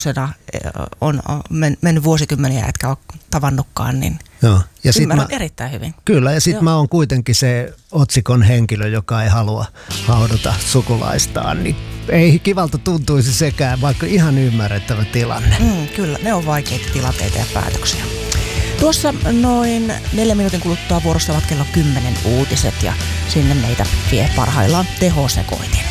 on mennyt vuosikymmeniä, etkä ole tavannutkaan, niin joo. Ja ymmärrän erittäin hyvin. Kyllä, ja sitten mä oon kuitenkin se otsikon henkilö, joka ei halua haudata sukulaistaan, niin ei kivalta tuntuisi sekään, vaikka ihan ymmärrettävä tilanne. Kyllä, ne on vaikeita tilanteita ja päätöksiä. Tuossa noin 4 minuutin kuluttua vuorossa ovat kello 10 uutiset ja sinne meitä vie parhaillaan tehosekoitin.